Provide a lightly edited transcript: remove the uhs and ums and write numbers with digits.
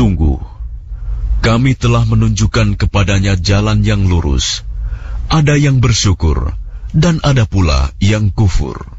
Sungguh, kami telah menunjukkan kepadanya jalan yang lurus. Ada yang bersyukur, dan ada pula yang kufur.